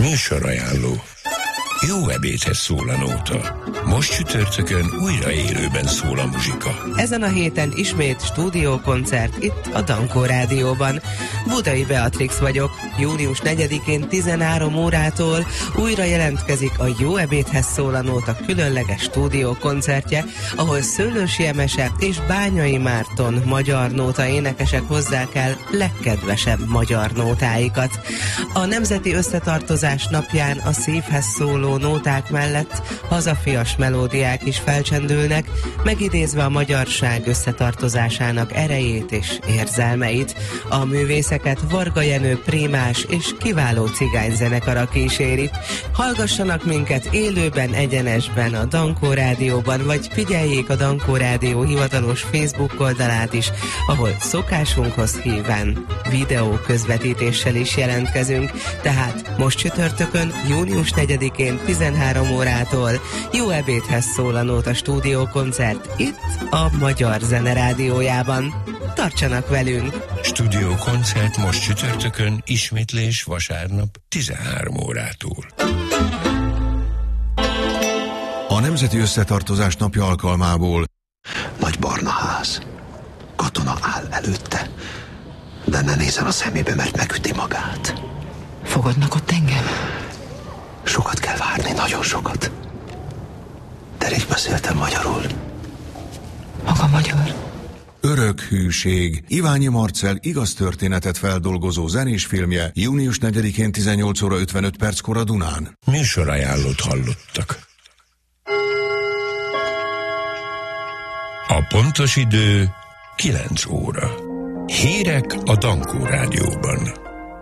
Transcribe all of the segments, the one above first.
Műsorajánló. Jó ebédhez szól a nóta. Most csütörtökön újra élőben szól a muzsika. Ezen a héten ismét stúdiókoncert itt a Dankó Rádióban. Budai Beatrix vagyok. Június 4-én 13 órától újra jelentkezik a Jó ebédhez szól a nóta különleges stúdiókoncertje, ahol Szőlősi Emese és Bányai Márton magyar nóta énekesek hozzák el legkedvesebb magyar nótáikat. A Nemzeti Összetartozás napján a szívhez szóló nóták mellett hazafias melódiák is felcsendülnek, megidézve a magyarság összetartozásának erejét és érzelmeit. A művészeket Varga Jenő prímás és kiváló cigányzenekara kíséri. Hallgassanak minket élőben, egyenesben a Dankó Rádióban, vagy figyeljék a Dankó Rádió hivatalos Facebook oldalát is, ahol szokásunkhoz híven videó közvetítéssel is jelentkezünk. Tehát most csütörtökön, június 4-én 13 órától Jó ebédhez szól a nóta stúdiókoncert itt a Magyar Zene Rádiójában. Tartsanak velünk! Stúdiókoncert most csütörtökön, ismétlés vasárnap 13 órától. A Nemzeti Összetartozás napja alkalmából nagy barna ház. Katona áll előtte, de ne nézzen a szemébe, mert megüti magát. Fogadnak ott engem? Sokat kell várni, nagyon sokat. De rég beszéltem magyarul. Maga magyar? Örök hűség. Iványi Marcell igaz történetet feldolgozó zenés filmje június 4-én 18 óra 55 perckor a Dunán. Műsorajánlót hallottak. A pontos idő 9 óra. Hírek a Dankó Rádióban.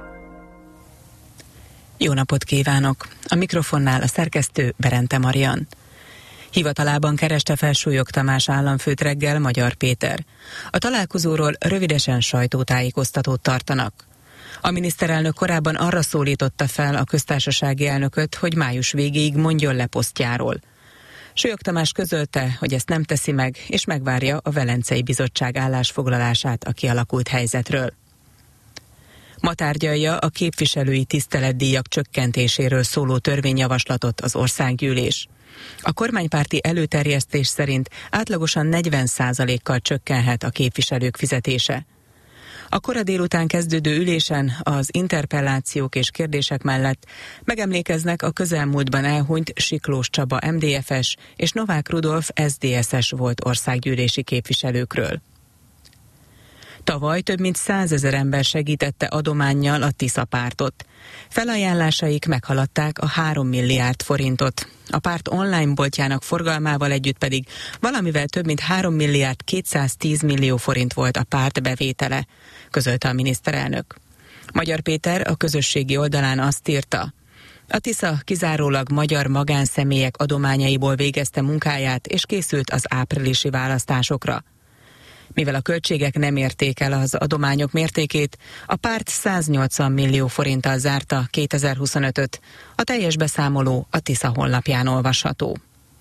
Jó napot kívánok! A mikrofonnál a szerkesztő Berente Marian. Hivatalában kereste fel Súlyog Tamás államfőt reggel Magyar Péter. A találkozóról rövidesen sajtótájékoztatót tartanak. A miniszterelnök korábban arra szólította fel a köztársasági elnököt, hogy május végéig mondjon le posztjáról. Súlyog Tamás közölte, hogy ezt nem teszi meg, és megvárja a Velencei Bizottság állásfoglalását a kialakult helyzetről. Ma tárgyalja a képviselői tiszteletdíjak csökkentéséről szóló törvényjavaslatot az országgyűlés. A kormánypárti előterjesztés szerint átlagosan 40%-kal csökkenhet a képviselők fizetése. A kora délután kezdődő ülésen az interpellációk és kérdések mellett megemlékeznek a közelmúltban elhunyt Siklós Csaba MDF-es és Novák Rudolf SZDSZ-es volt országgyűlési képviselőkről. Tavaly több mint 100 000 ember segítette adománnyal a Tisza pártot. Felajánlásaik meghaladták a 3 milliárd forintot. A párt online boltjának forgalmával együtt pedig valamivel több mint 3 milliárd 210 millió forint volt a párt bevétele, közölte a miniszterelnök. Magyar Péter a közösségi oldalán azt írta: a Tisza kizárólag magyar magánszemélyek adományaiból végezte munkáját és készült az áprilisi választásokra. Mivel a költségek nem érték el az adományok mértékét, a párt 180 millió forinttal zárta 2025-öt. A teljes beszámoló a Tisza honlapján olvasható.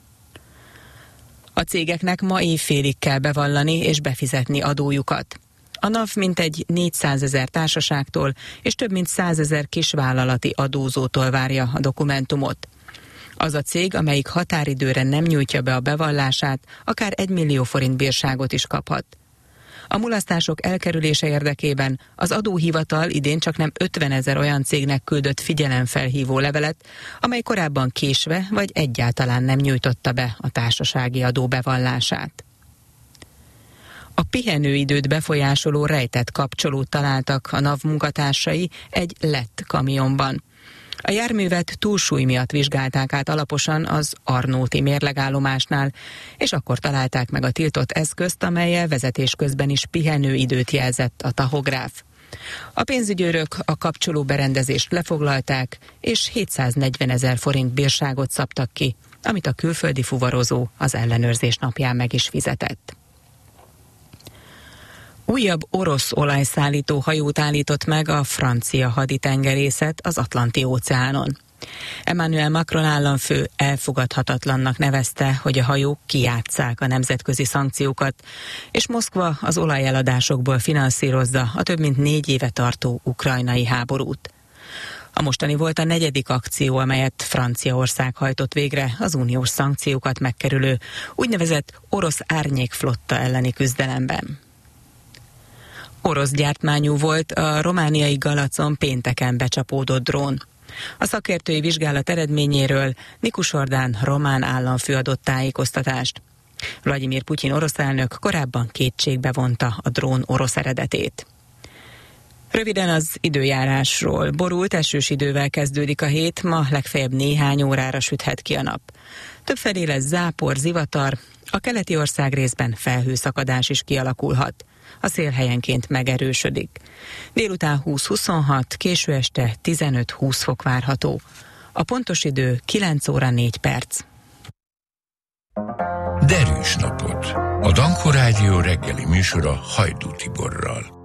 A cégeknek ma évfélig kell bevallani és befizetni adójukat. A NAV mintegy 400 000 társaságtól és több mint 100 000 kisvállalati adózótól várja a dokumentumot. Az a cég, amelyik határidőre nem nyújtja be a bevallását, akár 1 millió forint bírságot is kaphat. A mulasztások elkerülése érdekében az adóhivatal idén csak nem 50 000 olyan cégnek küldött figyelemfelhívó levelet, amely korábban késve vagy egyáltalán nem nyújtotta be a társasági adó bevallását. A pihenőidőt befolyásoló rejtett kapcsolót találtak a NAV munkatársai egy lett kamionban. A járművet túlsúly miatt vizsgálták át alaposan az Arnóti mérlegállomásnál, és akkor találták meg a tiltott eszközt, amellyel vezetés közben is pihenőidőt jelzett a tahográf. A pénzügyőrök a kapcsoló berendezést lefoglalták, és 740 000 forint bírságot szabtak ki, amit a külföldi fuvarozó az ellenőrzés napján meg is fizetett. Újabb orosz olajszállító hajót állított meg a francia haditengerészet az Atlanti-óceánon. Emmanuel Macron államfő elfogadhatatlannak nevezte, hogy a hajók kijátsszák a nemzetközi szankciókat, és Moszkva az olajeladásokból finanszírozza a több mint 4 éve tartó ukrajnai háborút. A mostani volt a 4. akció, amelyet Franciaország hajtott végre az uniós szankciókat megkerülő úgynevezett orosz árnyékflotta elleni küzdelemben. Orosz gyártmányú volt a romániai Galacon pénteken becsapódott drón. A szakértői vizsgálat eredményéről Nikus Ordán román államfő adott tájékoztatást. Vladimir Putyin orosz elnök korábban kétségbe vonta a drón orosz eredetét. Röviden az időjárásról. Borult, esős idővel kezdődik a hét, ma legfeljebb néhány órára süthet ki a nap. Többfelé lesz zápor, zivatar, a keleti ország részben felhőszakadás is kialakulhat. A szél helyenként megerősödik. Délután 20-26, késő este 15-20 fok várható. A pontos idő 9 óra 4 perc. Derűs napot! A Dankó Rádió reggeli műsora Hajdú Tiborral.